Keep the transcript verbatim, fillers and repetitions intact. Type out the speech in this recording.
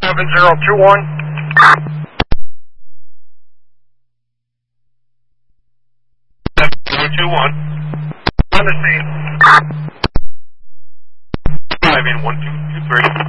seven zero two one. seven zero two one. On the scene. five in one two two three.